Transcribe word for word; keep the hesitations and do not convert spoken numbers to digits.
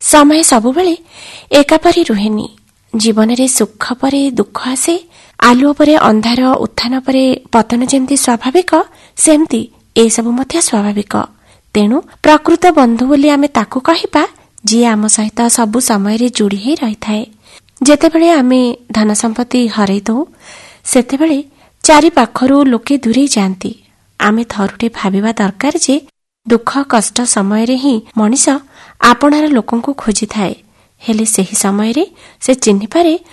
ସମୟ ସବୁବେଳେ ଏକାପରି ରୁହେନି। ଜୀବନରେ ସୁଖ ପରେ ଦୁଃଖ ଆସେ। ଆଲୁଅ ପରେ ଅନ୍ଧାର, ଉତ୍ଥାନ ପରେ ପତନ ଯେମିତି ସ୍ୱାଭାବିକ, ସେମିତି ଏସବୁ ମଧ୍ୟ ସ୍ୱାଭାବିକ। ତେଣୁ ପ୍ରକୃତ ବନ୍ଧୁ ବୋଲି ଆମେ ତାକୁ କହିବା ଯିଏ ଆମ ସହିତ ସବୁ ସମୟରେ ଯୋଡ଼ି ହୋଇ ରହିଥାଏ। ଯେତେବେଳେ ଆମେ ଧନ ସମ୍ପତ୍ତି ହରାଇ ଦଉ, ସେତେବେଳେ ଚାରି ପାଖରୁ ଲୋକେ ଦୂରେଇ ଯାଆନ୍ତି। ଆମେ ଥରୁଟେ ଭାବିବା ଦରକାର ଯେ ଦୁଃଖ କଷ୍ଟ ସମୟରେ ହିଁ ମଣିଷ ଆପଣାର ଲୋକଙ୍କୁ ଖୋଜିଥାଏ। ହେଲେ ସେହି ସମୟରେ ସେ ଚିହ୍ନିପାରେ